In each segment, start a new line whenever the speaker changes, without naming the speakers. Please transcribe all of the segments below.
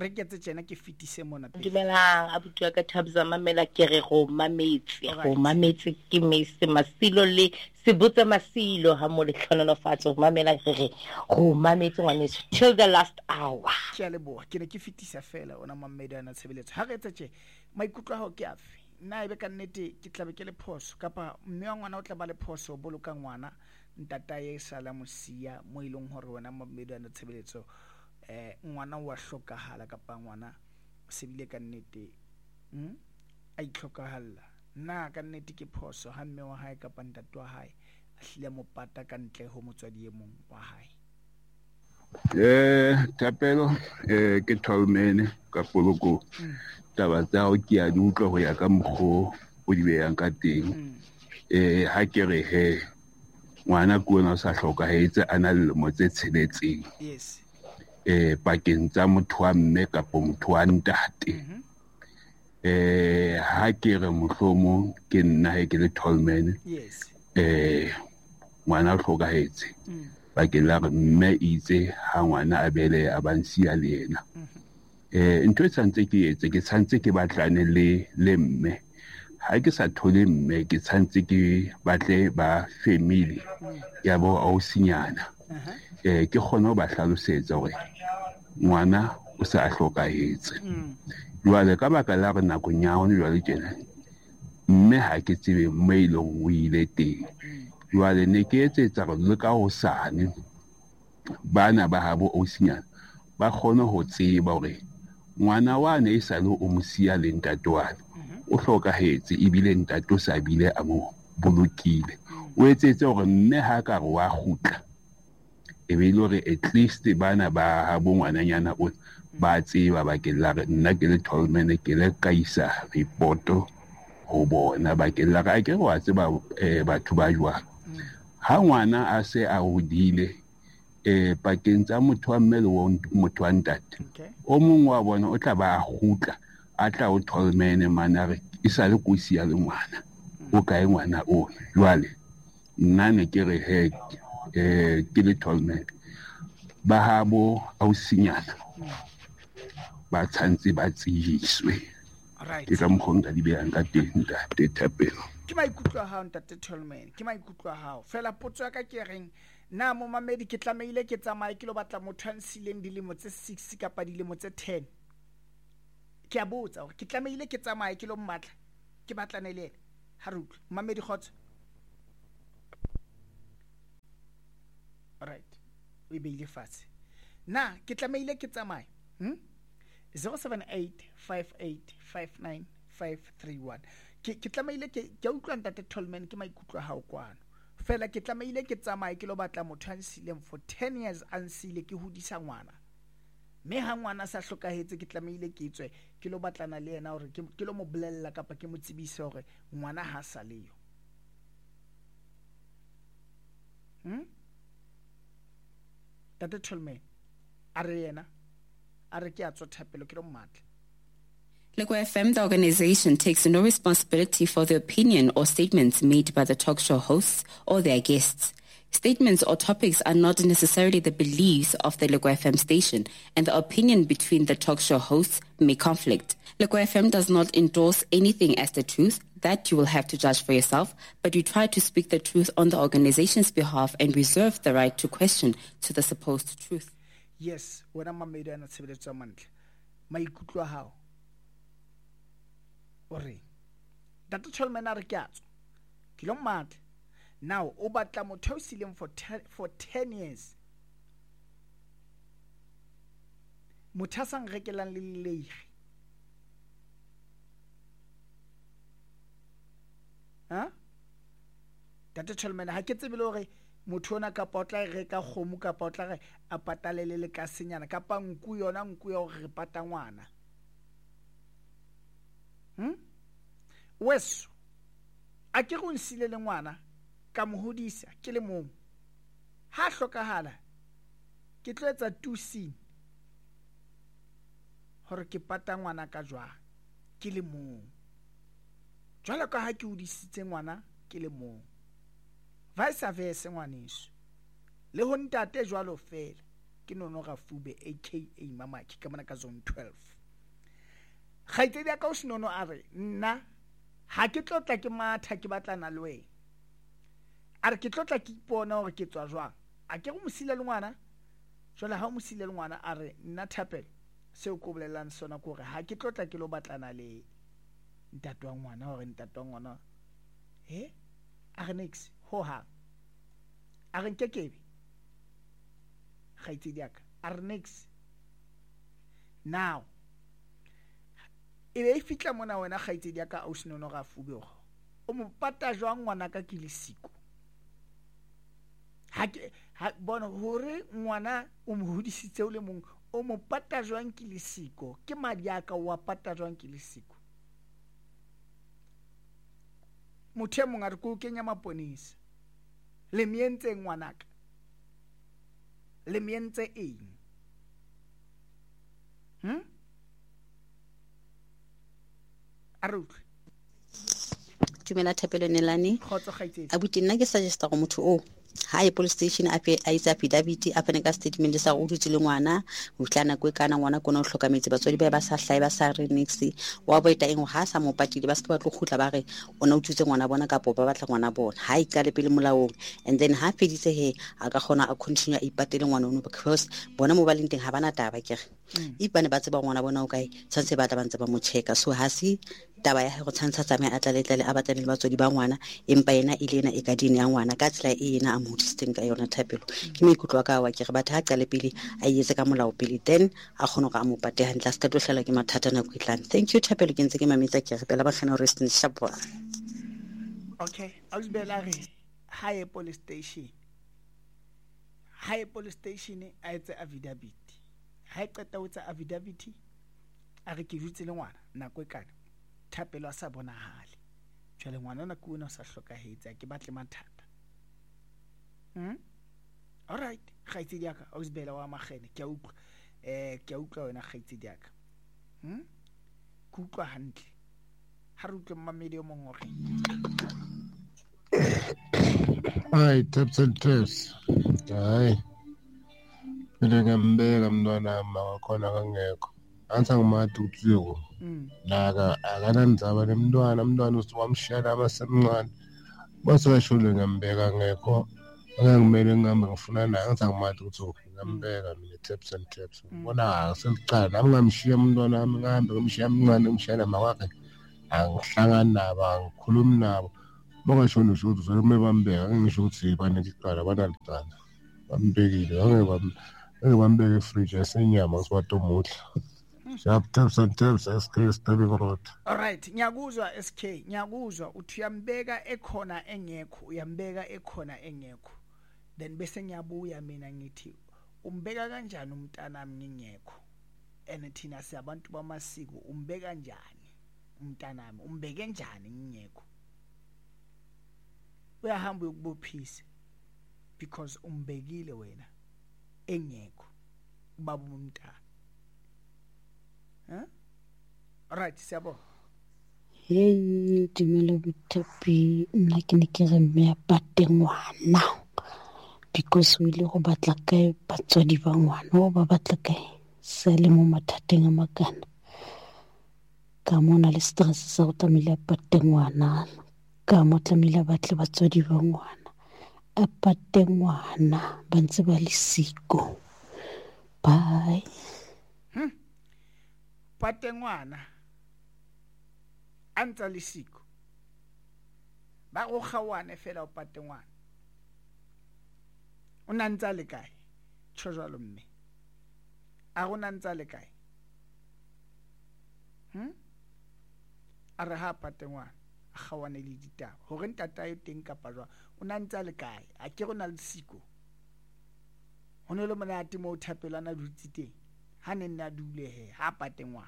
re ketse tjena ke fitise mona pele.
Dumelang abuti wa ka Thabza mamela ke re go mametse ke mese masilo le se botsa masilo ha mo le tlhonolofatso mamela re go mametse ngwaneso till the last hour.
Ke a leboha ke ne ke fitisa fela ona mamedi ana tshebeletso ha re etsa tje maikutlo a hao ke afe nna ebe ka nnete ke tlabe ke le phoso kapa mme wa ngwana o tla ba le phoso o boloka ngwana ntata ye sala mosia mo ileng hore wona mamedi ana tshebeletso ngwana wa hlokahala kapa ngwana se bile ka nnete a itlhokahalla nna ka nnete ke phoso ha mme wa hae kapa ntate wa hae a hlile mo pata ka ntle ho motswadi e mong wa hae.
Tapelo ke tholmene ka poloko taba tsa o ke a di utlwa go ya ka mokgo o di beyang ka teng ha ke re he ngwana ko ona o sa hlokahetse ana le mo tse tsheletseng
Yes.
Pakeng tsa motho wa mme kapa motho wa ntate ha ke re mohlomong ke nna he ke le tholmene
Yes.
ngwana o hlokahetse bakeng la re mme itse ha ngwana a bele a bansia le yena ntho e tshantse ke etse ke tshantse ke batlane le mme ha ke sa thole mme ke tshantse ke batle ba family ya bo ausinyana ke kgone ho ba hlalosetsa hore ngwana o sa hlokahetse jwale ka baka la re nakong ya hona jwale tjena mme ha ke tsebe mailong o ile teng jwale ne ke etsetsa re le ka hosane bana ba habo ausinyana ba kgone ho tseba hore ngwana wane e sa le o mosia le ntate wane o hlokahetse ebile ntate o sa bile a mo bolokile o etsetse hore mme ha ka re wa kgutla e be ile hore at least bana ba habo ngwananyana o ba tseba bakeng la re nna ke le tholmene ke le ka isa reporto ho bona bakeng la re a ke wa tseba batho ba jwang ha ngwana a se a hodile pakeng tsa motho wa mme le motho wa ntate o mong wa bona o tla ba a kgutla a tla o tholmene mana re e sa le kosi ya le ngwana o kae ngwana o jwale nna ne ke re he ke le tholmene ba habo ausinyana ba tshantse ba tsijiswe ke ka mokgwa ka di beyang ka teng ntate Thapelo.
Ke maikutlo a hao ntate Tolman ke maikutlo a hao fela potso ya ka ke reng na mo mamedi ke tlameile ke tsamaye ke lo batla motho a nsileng dilemo tse 6 kapa dilemo tse 10 ke a botsa hore ke tlameile ke tsamaye ke lo mmatla ke batlane le ena ha re utlwe mamedi khotso alright we beile fatshe na ke tlameile ke tsamaye 0785859531 ke tlameile ke utlwa ntate Tolman ke maikutlo a hao kwano fela ke tlameile ke tsamaye ke lo batla motho a nsileng for 10 years a nsile ke hodisa ngwana mme ha ngwana sa hlokahetse ke tlameile ke tswe ke lo batlana le yena hore ke lo mo bolella kapa ke mo tsebise hore ngwana ha sa leyo tate Tolman a re yena a re ke a tswa Thapelo ke lo mmatla.
Lego FM, the organization, takes no responsibility for the opinion or statements made by the talk show hosts or their guests. Statements or topics are not necessarily the beliefs of the Lego FM station, and the opinion between the talk show hosts may conflict. Lego FM does not endorse anything as the truth. That you will have to judge for yourself, but we try to speak the truth on the organization's behalf and reserve the right to question to the supposed truth.
Yes, when I'm made an atsebeletso mantle. Maikutlo a hao. Ore. Data Tolman a re ke a tswa. Ke lo mmatla. Now, o batla motho o sileng for 10 years. Motho a sa nrekelang le leigi. Ha? Data Tolman ha ke tsebe le hore motho ona ka potla re ka khomu ka potla re a patalele le ka senyana ka pa nku yona nku ya hore re pata ngwana. Weso a ke go nsile le ngwana ka mohodisa ke le mong ha hlokahala ke tloetsa tusi hore ke pata ngwana ka jwa ke le mong jwalo ka ha ke hodisitse ngwana ke le mong vice versa ngwaneso le ho ntate jwalo fela ke Nono Rafube aka Mamaki ka mona ka zone 12 kgaitsedi ya ka o Senono a re nna ha ke tlotla ke matha ke batlana le wena a re ke tlotla ke ipona hore ke tswa jwang a ke go mosile le ngwana jwale ha o mosile le ngwana a re nna Thapelo seo ko bolelang sona ko re ha ke tlotla ke lo batlana le ntate wa ngwana hore ntate wa ngwana a re nix ho ha a re nkekebe kgaitsedi ya ka a re nix now e be e fitla mona wena kgaitsedi ya ka o Senono Rafube o mo pata jwang ngwana ka ke lesiko ha bona hore ngwana o mo hodisitse o le mong o mo pata jwang ke lesiko ke madi ya ka wa pata jwang ke lesiko motho e mong a re ko kenya maponisa le mientse ngwanaka le mientse eng a re utlwe
Tumela Thapelo Nelane
khotso kgaitsedi
abuti nna ke suggesta go motho o ha police station a itse affidavit a fane ka statement le sa go dutse le ngwana o tlana go kana ngwana kona o hlokametse batswadi ba sa hlai ba sa re nix wa boita eng ha sa mo patile ba se ba tlo khutla ba re ona o tutse ngwana bona ka popa batla ngwana bona ha ikale pele molaong and then ha feditse he a ka gona a continue a ipatele ngwana ono because bona mo ba lenteng ha bana taba ke ipane ba tseba ngwana bona o kae tshantse ba tla bantse ba mo checka so ha si taba ya go tshantsa tsame a tlaletlale a batlane le batswadi ba ngwana empa yena ile ena e ka dine ya ngwana ka tsela e ena a mo disting ka yona Thapelo ke maikutlo ka wa ke re batho ha qale pele a yetse ka molao pele then a kgona go a mo pate handla ska tlo hlela ke mathata na go itlang thank you Thapelo ke ntse ke mametsa ke re pela ba hlana rest in sharp
okay a uzibela re high police station a etse affidavit ha e qeta o tsa affidavit a re ke jutse le ngwana nako e kana Thapelo a sa bonahale jwale ngwana na kuona sa hlokahetse ke batle mathata all right kgaitsedi ya ka o zibela wa magene ke a utlwa wena kgaitsedi ya ka ke utlwa hantle ha re utlwe mmamedi o mongwe gore
Hi, tips and tips. Hayi. Mina ngiyambeka mntwana makakhona kangekho. Ansa ngimade utsiko. Laka akanandzaba nemntwana usiwamshela amasemncane. Base kashule ngiyambeka ngekho. Angangimele ngihambe ngifuna naye ansa ngimade utsiko. Ngiyambeka mina tips and tips. Bona selicala nami ngamshiya umntwana wami ngihambe ngimshiya umncane ngimshela makwakhe. Angihlangana nabo angikhulumi nabo. Bongashona nje ukuthi sokume bambeka ngisho ukuthi banekicala banalicala bambekile angeke bambeke fridge esenyama siwato mudla sharp tips and tips SK Stepping Road.
All right ngiyakuzwa SK ngiyakuzwa uthi uyambeka ekhona engekho uyambeka ekhona engekho then bese ngiyabuya mina ngithi umbeka kanjani umntanami ngingekho ene thina siyabantu bamasiko umbeka kanjani umntanami umbeke njani ngingekho uyahamba ukubophisa because umbekile wena engekho ubaba umntana alright siyabo
hey Tumelo Buthapi nna ke ne ke re mme a pate ngwana because o ile go batla kae batswadi ba ngwana o ba batla kae sa le mo mathateng a makana ka mona le stress sa go tlamile a pate ngwana ka mo tlamile batle batswadi ba ngwana a pate ngwana ba ntse ba le siko bye
pate ngwana anta le siko ba go khawane fela o pate ngwana o nantsa le kae tshojalo mme a go nantsa le kae a re ha pate ngwana a khawane le ditaba hore ntata yo teng kapa jwa o nantsa le kae a ke go na le siko ho ne le monate mo Thapelana dutse teng ha ne nna dule he ha pate ngwana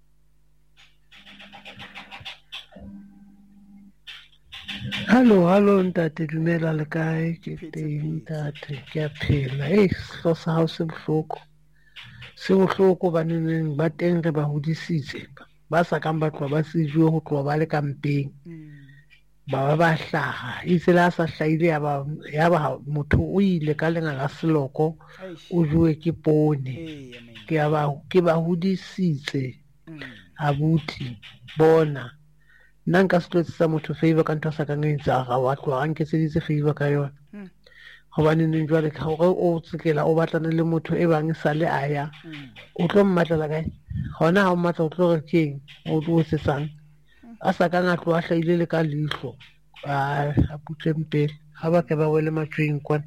Hello ntate dumela le kae ke teng ntate ke a phela so sa ha se bohloko baneng ba teng re ba hodisitse ba sa kang ba tloa ba se jwe go tloa ba le kampeng ba hlaha itse la sa hlaile ya ba motho o ile ka lenga la seloko o jwe ke pone ke ba hodisitse abuti bona nna nka se tlotsa motho favor ka ntho sa ka ngentsa ga wa tloga nke se ditse favor ka yona gobane neng jwale gore o tsekela o batlana le motho e bang sa le aya o tlo mmatlela kae gona ha o mmatla o tlo re keng o tlo setsang a sa ka ngatlo a hlaile le ka lihlo a putleng pele ha ba ke ba wele matshweng kwana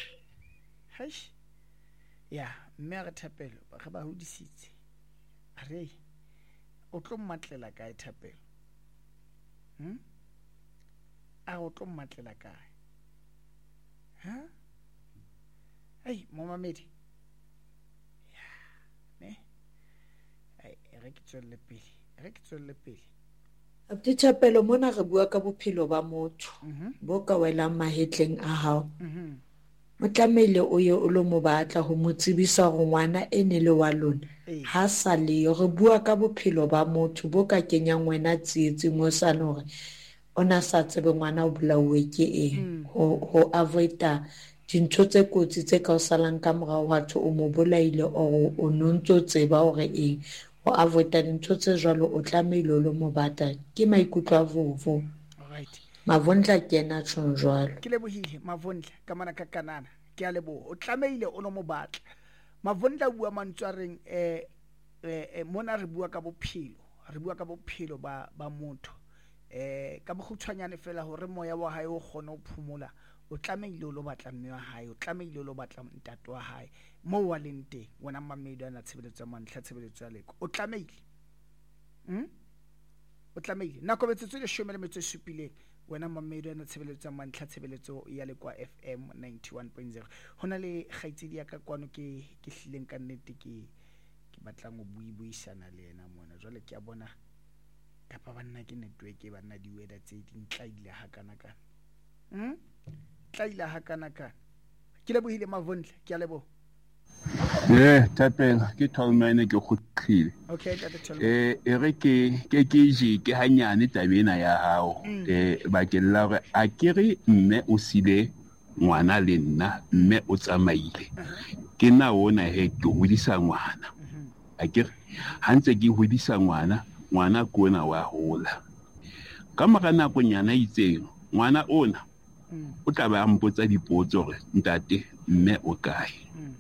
ya mme a re Thapelo ga ba hodisitse are o tlo mmatlela kae Thapelo a o tlo mmatlela kae mo mamedi ya ne re ke tswelle pele
Abuti Thapelo mona re bua ka bophelo ba motho bo ka welang mahetleng a hao mo tlamehile o ye o lo mo batla ho mo tsebisa hore ngwana ene le wa lona ha sa le re bua ka bophelo ba motho bo ka kenyang wena tsietsing mo sa hore ona sa tsebe ngwana o bolauwe ke eng ho avoida dintho tse kotsi tse ka o salang ka morao batho o mo bolaile o nontso tseba hore eng o avoida dintho tse jwalo o tlamehile lo mo bata ke maikutlo a vovo Mavondla ke ena tshong jwalo
ke lebohile Mavondla ka mana ka kanana ke a lebo o tlamehile o lo mo batla Mavondla bua mantswareng mona re bua ka bophelo ba motho ka bogutshwanyane fela hore moya wa hae o kgone ho phumola o tlamehile o lo batla mme wa hae o tlamehile o lo batla ntate wa hae mo wa leng teng wena mamedi ana tshebeletso ya mantlha tshebeletso ya leko o tlamehile nako metsotso le 17 wena mamedi ana tshebeletso ya mantlha tshebeletso ya lekwa FM 91.0 hona le kgaitsedi ya ka kwano ke hlileng ka nnete ke batlang go buisana le yena mona jwale ke a bona kapa banna ke network e banna di weather tse di ntlaile ha kana ke lebohile Mavondla ke a lebo
Thapelo ke Tolmane ke khutlile
okay tate Tolmane
re ke je ke hanyane tabena ya hao ba ke la re a kere mme o sile ngwana le nna mme o tsamaile ke na ona he ke hodisa ngwana a kere hantse ke hodisa ngwana kona wa hola ka maka nako nyana itseng ngwana ona o tla ba mpotsa dipotso re ntate mme o kae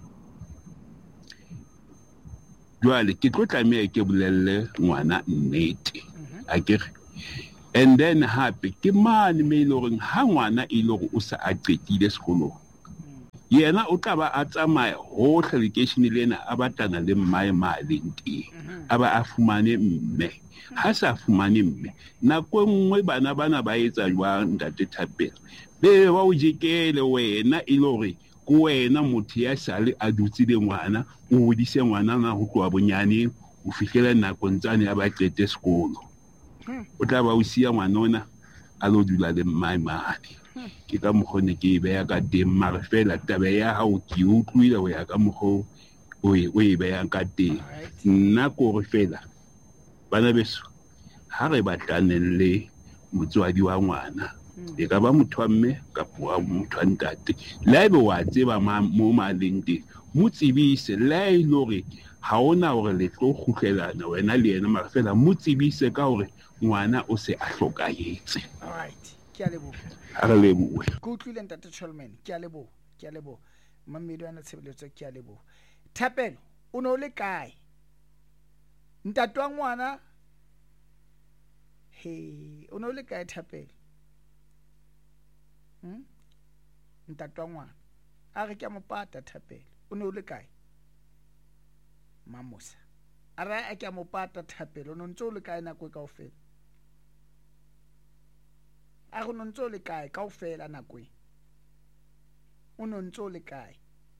jwale ke tlo tlameha ke bolelle ngwana nnete a kere and then hape ke mane me ile hore ha ngwana ile hore o sa a qetile sekolo yena o tla ba a tsamaya ho tlhelecation lena a batana le mmae maleng teng aba a fumane mme ha sa fumane mme nako nngwe bana ba etsa jwang ntate Thapelo be wa o jekele wena ile hore ko wena motho ya sale a dutse le ngwana o hodise ngwana na ho tloa bonyane o fihlela nako ntsane ya ba qete sekolo o tla ba o sia ngwana ona a lo dula le mmae mane ke ka mokgone ke be ya ka teng mare fela tabe ya hao ke utlwile ho ya ka mokgo o e be ya ka teng nna ko re fela bana beso ha re batlaneng le motswadi wa ngwana e ka ba motho wa mme kapa wa motho wa ntate la ebe wa tseba mo maleng teng mo tsebise la ile hore ha ona hore le tlo khutlelana wena le yena mara fela mo tsebise ka hore ngwana o se a hlokahetse
alright ke a leboha
a re lebohe
go utlwile ntate Tolman ke a leboha mamedi ana tshebeletso ke a leboha Thapelo o no le kae ntate wa ngwana o no le kae Thapelo ntate wa ngwana a re ke a mopata Thapelo o no le kae mamosa a re a ke a mopata Thapelo no ntse o le kae nako kaofela a go no ntse o le kae kaofela nako e o no ntse o le kae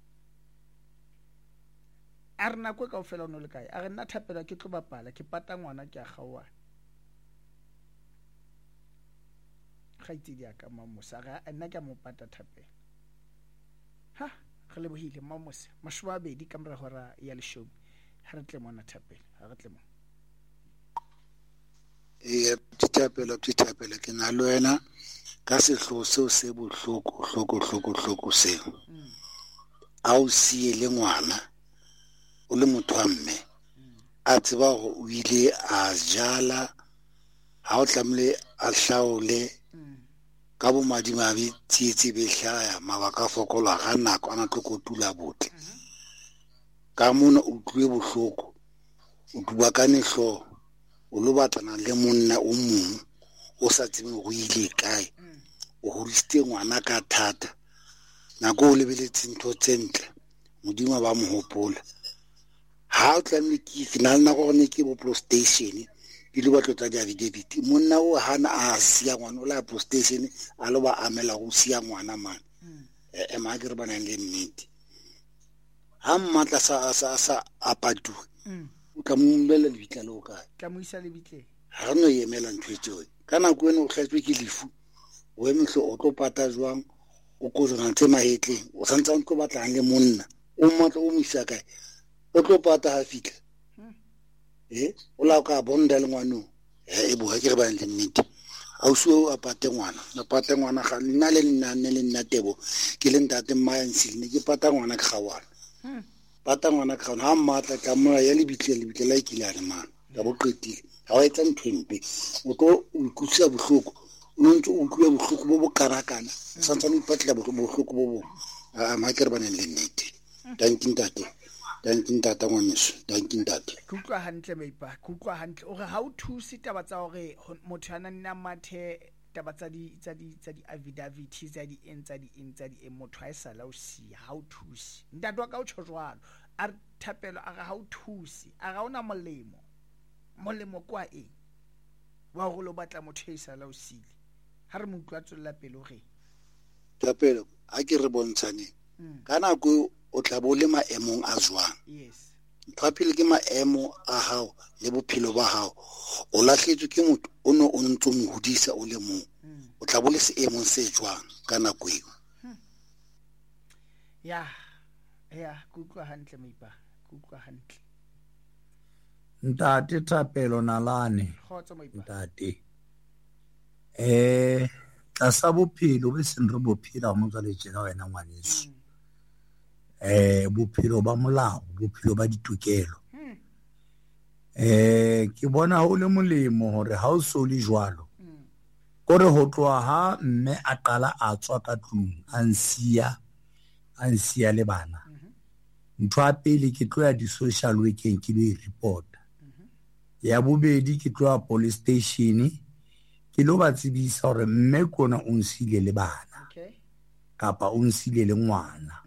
a re nako kaofela o no le kae a re nna Thapelo ke tlo bapala ke pata ngwana ke a gaoana kgaitsedi ya ka mamosa ga nna ke a mopata Thapelo ha re lebohile mamosa mashwabedi ka mora hora ya leshome ha re tle mona Thapelo ha re tle mona
Thapelo ke na le wena ka sehloho seo se bohloko seo. A o siye le ngwana o le motho wa mme a tseba hore o ile a jala ha o tlamile a hlaole ka bo madimabe tsietsi be hlaya mabaka a fokola ga nako ana tlo kotula botle ka mona o tlwe bohloko o dubakane hlo o lo batlana le monna o mong o sa tsebeng go ile kae o hodisitse ngwana ka thata nako o lebeletse ntho tsentle modimo ba mo hopola ha o tlamile ke na le nako ne ke bo PlayStation ke le batlo tsa David monna o hana a sia ngwana o la PlayStation a lo ba amela go sia ngwana man ma ke re bana le nnete ha mmatla sa apatu o tla mmulela le bitla lo kae
tla mo isa le bitle
ha no yemela ntwetse kana go ene o tlhatswe ke lifu o emehlo o tlo pata jwang o ko jona tse mahetleng o santsa o tlo batlang le monna o mmatla o misa kae o tlo pata ha fitla o la ka bonda le ngwanong e bo ha ke re ba le nnete a o suo a pate ngwana ga nna le nna tebo ke le ntate mmayansi ne ke pata ngwana ka gawana pata ngwana ka gawana ha mmatla ka moya ya le bitle la ikilane man ka bo qetile ha wa etsa nthwempe o tlo o ikutlwa bohloko o ntse o utlwa bohloko bo bo karakana santsa o ipatla bohloko bo bo ma ke re ba le nnete Thank you ngwaneso
kutlwa hantle maipa kutlwa hantle o re ha o thusi taba tsa hore motho ana nna mathe taba tsa di affidavit tsa di motho a isa la o sia ha o thusi ntatwa ka o tshojwalo a Thapelo a ga ha o thusi a ga ona molemo kwa wa go lo batla motho a isa la o sile ha re mo utlwa tswela pele o re
Thapelo a ke re bontshane kana go o tla bo le maemong a zwang
yes
Thapelo ke maemo a hao le bophelo ba hao o lahletswe ke motho o no o ntse mo hodisa o le mong o tla bo le seemong se jwang kana go
ya kutlwa hantle maipa kutlwa hantle
Ntate Thapelo Nalane
khotso maipa
ntate tlasa bophelo be seng re bophela mo tswa le tjena wena ngwaneso bophelo ba molao bophelo ba ditokelo ke bona ho le molemo hore ha o so le jwalo kore ho tloha ha mme a qala a tswa ka tlung a nsia le bana ntho a pele ke tloya di social workeng ke lo e reporta ya bobedi ke tloya police station ke lo ba tsebisa hore mme kona o nsile le bana kapa o nsile le ngwana